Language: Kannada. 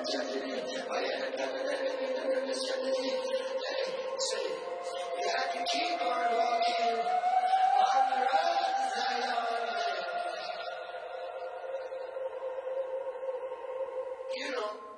Keep on walking on the road that you're on. You know.